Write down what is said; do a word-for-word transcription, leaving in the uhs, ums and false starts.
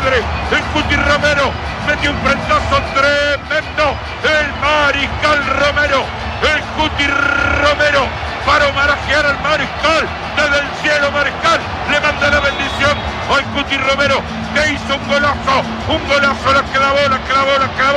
padre. El Cuti Romero metió un frentazo tremendo. El Mariscal Romero. El Cuti Romero para homenajear al Mariscal. Desde el cielo, Mariscal le manda la bendición al Cuti Romero, que hizo un golazo. Un golazo, la clavó, la clavó, la clavó.